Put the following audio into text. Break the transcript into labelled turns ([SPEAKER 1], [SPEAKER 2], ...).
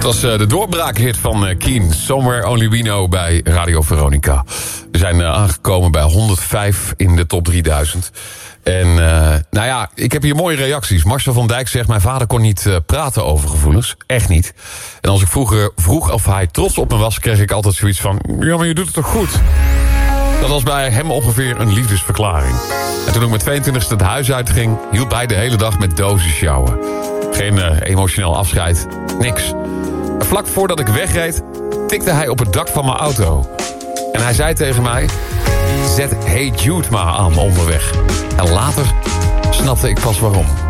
[SPEAKER 1] Dat was de doorbraakhit van Keen. Somewhere Only We Know bij Radio Veronica. We zijn aangekomen bij 105 in de top 3000. En nou ja, ik heb hier mooie reacties. Marcel van Dijk zegt, mijn vader kon niet praten over gevoelens. Echt niet. En als ik vroeger vroeg of hij trots op me was, kreeg ik altijd zoiets van, ja, maar je doet het toch goed? Dat was bij hem ongeveer een liefdesverklaring. En toen ik met 22e het huis uitging, hielp hij de hele dag met dozen sjouwen. Geen emotioneel afscheid, niks. En vlak voordat ik wegreed, tikte hij op het dak van mijn auto. En hij zei tegen mij, zet Hey Jude maar aan onderweg. En later snapte ik pas waarom.